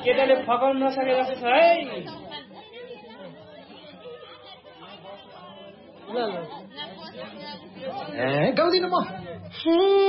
केटाले फकाउन नसके जस्तो छ है गाउँदिन म